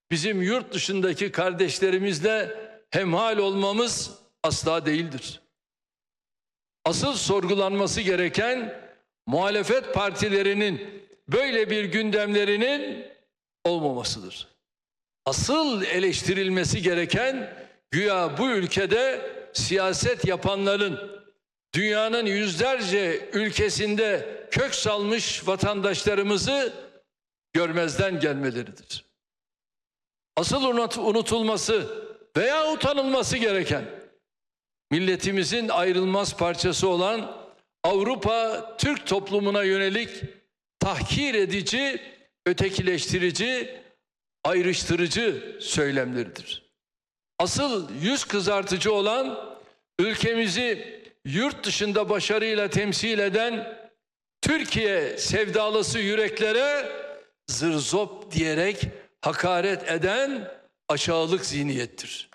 bizim yurt dışındaki kardeşlerimizle hemhal olmamız asla değildir. Asıl sorgulanması gereken muhalefet partilerinin böyle bir gündemlerinin olmamasıdır. Asıl eleştirilmesi gereken güya bu ülkede siyaset yapanların dünyanın yüzlerce ülkesinde kök salmış vatandaşlarımızı görmezden gelmeleridir. Asıl unutulması veya utanılması gereken milletimizin ayrılmaz parçası olan Avrupa Türk toplumuna yönelik tahkir edici, ötekileştirici, ayrıştırıcı söylemleridir. Asıl yüz kızartıcı olan ülkemizi yurt dışında başarıyla temsil eden Türkiye sevdalısı yüreklere zırzop diyerek hakaret eden aşağılık zihniyettir.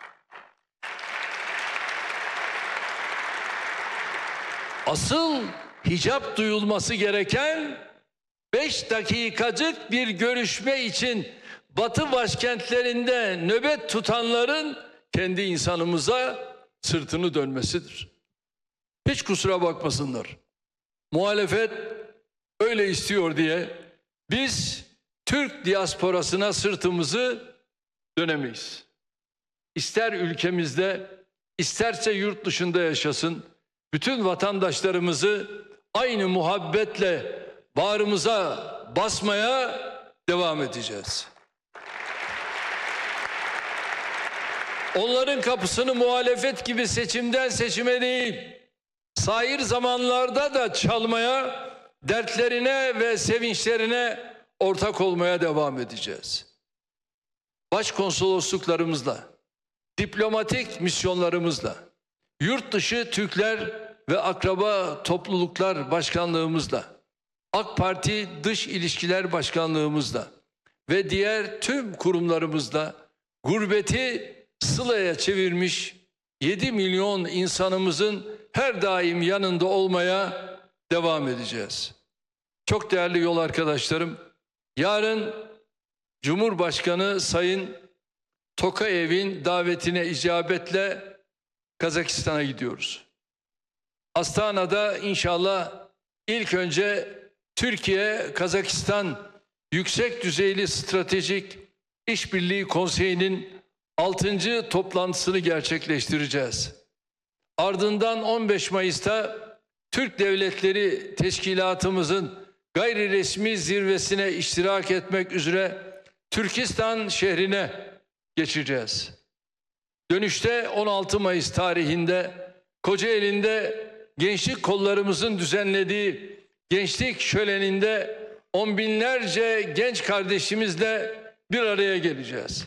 Asıl hicap duyulması gereken 5 dakikacık bir görüşme için Batı başkentlerinde nöbet tutanların kendi insanımıza sırtını dönmesidir. Hiç kusura bakmasınlar. Muhalefet öyle istiyor diye biz Türk diasporasına sırtımızı dönemeyiz. İster ülkemizde, isterse yurt dışında yaşasın, bütün vatandaşlarımızı aynı muhabbetle bağrımıza basmaya devam edeceğiz. Onların kapısını muhalefet gibi seçimden seçime değil, sair zamanlarda da çalmaya, dertlerine ve sevinçlerine ortak olmaya devam edeceğiz. Başkonsolosluklarımızla, diplomatik misyonlarımızla, yurt dışı Türkler ve akraba topluluklar başkanlığımızla, AK Parti Dış İlişkiler Başkanlığımızla ve diğer tüm kurumlarımızla gurbeti sılaya çevirmiş 7 milyon insanımızın her daim yanında olmaya devam edeceğiz. Çok değerli yol arkadaşlarım, yarın Cumhurbaşkanı Sayın Tokayev'in davetine icabetle Kazakistan'a gidiyoruz. Astana'da inşallah ilk önce Türkiye-Kazakistan Yüksek Düzeyli Stratejik İşbirliği Konseyi'nin 6. toplantısını gerçekleştireceğiz. Ardından 15 Mayıs'ta Türk Devletleri Teşkilatımızın gayri resmi zirvesine iştirak etmek üzere Türkistan şehrine geçeceğiz. Dönüşte 16 Mayıs tarihinde Kocaeli'nde gençlik kollarımızın düzenlediği gençlik şöleninde on binlerce genç kardeşimizle bir araya geleceğiz.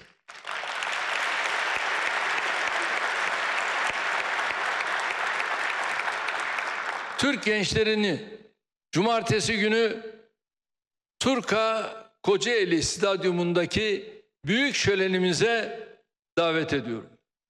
Türk gençlerini cumartesi günü Turka Kocaeli Stadyumundaki büyük şölenimize davet ediyorum.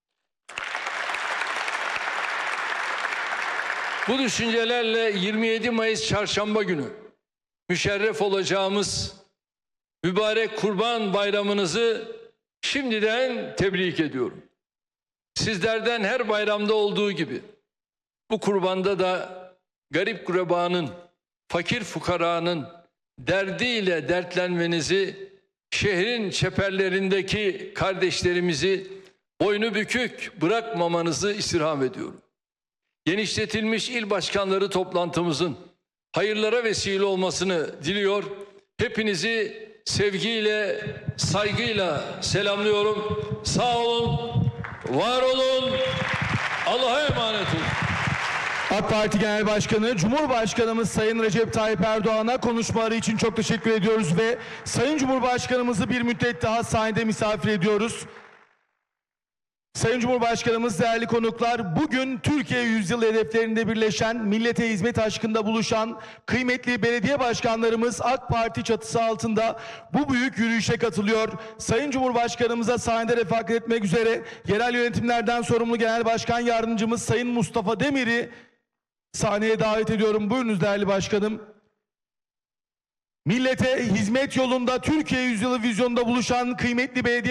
Bu düşüncelerle 27 Mayıs Çarşamba günü müşerref olacağımız mübarek Kurban Bayramınızı şimdiden tebrik ediyorum. Sizlerden her bayramda olduğu gibi bu kurbanda da garip gurebanın, fakir fukaranın derdiyle dertlenmenizi, şehrin çeperlerindeki kardeşlerimizi boynu bükük bırakmamanızı istirham ediyorum. Genişletilmiş il başkanları toplantımızın hayırlara vesile olmasını diliyor. Hepinizi sevgiyle, saygıyla selamlıyorum. Sağ olun, var olun, Allah'a emanet olun. AK Parti Genel Başkanı, Cumhurbaşkanımız Sayın Recep Tayyip Erdoğan'a konuşmaları için çok teşekkür ediyoruz ve Sayın Cumhurbaşkanımızı bir müddet daha sahnede misafir ediyoruz. Sayın Cumhurbaşkanımız, değerli konuklar, bugün Türkiye yüzyılı hedeflerinde birleşen, millete hizmet aşkında buluşan kıymetli belediye başkanlarımız AK Parti çatısı altında bu büyük yürüyüşe katılıyor. Sayın Cumhurbaşkanımıza sahnede refakat etmek üzere yerel yönetimlerden sorumlu Genel Başkan Yardımcımız Sayın Mustafa Demir'i sahneye davet ediyorum. Buyurunuz değerli başkanım. Millete hizmet yolunda Türkiye yüzyılı vizyonunda buluşan kıymetli belediye